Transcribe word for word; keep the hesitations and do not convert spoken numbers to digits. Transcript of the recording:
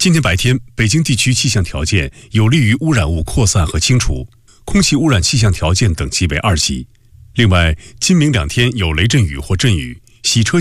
今天白天，北京地区气象条件有利于污染物扩散和清除，空气污染气象条件等级为二级。另外，今明两天有雷阵雨或阵雨，洗车